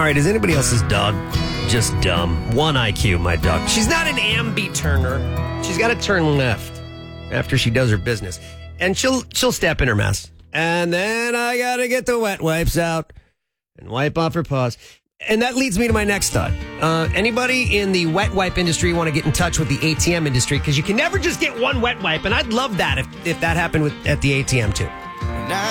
right, is anybody else's dog just dumb? 1 IQ, my dog. She's not an ambi turner. She's got to turn left after she does her business. And she'll step in her mess. And then I got to get the wet wipes out and wipe off her paws. And that leads me to my next thought. Anybody in the wet wipe industry want to get in touch with the ATM industry? Because you can never just get one wet wipe. And I'd love that if that happened at the ATM too.